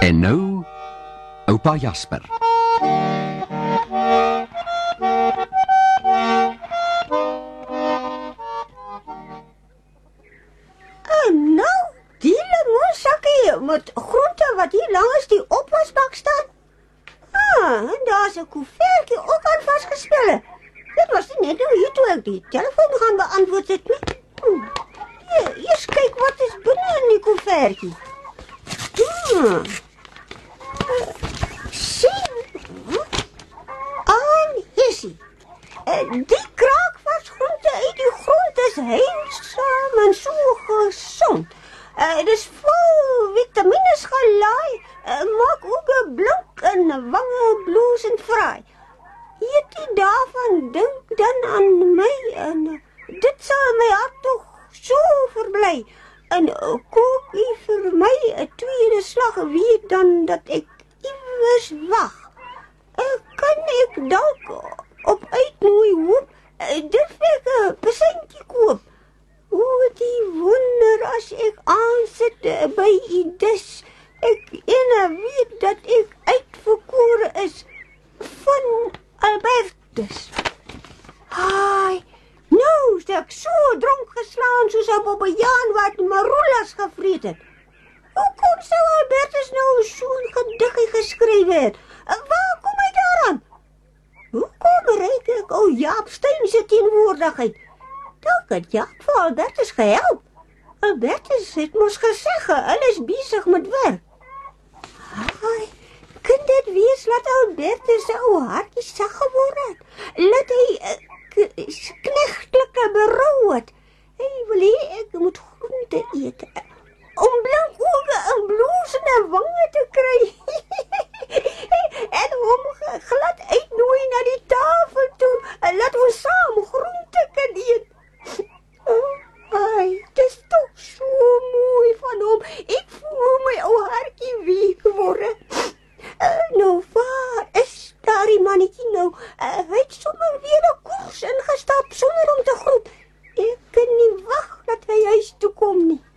En nou, oupa Jasper. En nou, die limoensakkie met groente wat hier langs die opwasbak staan. En daar's 'n koevertjie ook aan vasgespel. Dit was net nou hier toe ek die telefoon gaan beantwoord het nie. Eers kyk wat is binne in die koevertjie. Sien. Hissie. Die kraakvas groente uit die grond is heilsaam en so gesond. Dit is vol vitamines gelaai, maak oë blink en wange bloesend fraai. Eet jy daarvan, dink dan aan my en dit sal my hart toch so verbly. En kook jy vir my 'n tweede slag, weet dan dat ek iewers wag. Kan ek dalk op uitnooi hoop, durf ek 'n persentjie koop. Die wonder as ek aansit by die dis, ek weet dat ek uitverkore is van Albertus. Haai, nou is ek so dronk geslaan soos 'n bobbejaan wat maroelas gevreet het. Hoekom sou Albertus nou so'n gediggie geskryf het? Waar kom hy daaraan? Hoekom bereik ek ou Jaap Steyn se teenwoordigheid? Dalk het Jaap vir Albertus gehelp. Albertus het mos gesê hulle is besig met werk. Haai, kan dit wees dat Albertus se ou hartjie sag geword het? Laat hy knegtelike berou het. Hy wil hê ek moet groente eet om blank oë en bloesende wange te kry. En hom glad uitnooi na die tafel toe en laat ons saam groente kan eet. Dit is toch so mooi van hom. Ek voel my ou hartjie week word. Nou, waar is daardie mannetjie nou? Hy het sommer weer 'n koers ingestap sonder om te groet. Ek kan nie wag dat hy huis toe kom nie.